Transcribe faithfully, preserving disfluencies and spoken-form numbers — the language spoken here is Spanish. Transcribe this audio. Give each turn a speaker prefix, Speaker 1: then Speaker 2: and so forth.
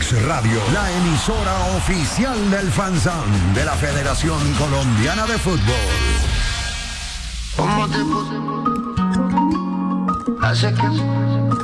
Speaker 1: X Radio, la emisora oficial del Fanzán de la Federación Colombiana de Fútbol.
Speaker 2: ¿Cómo te puse? Hace que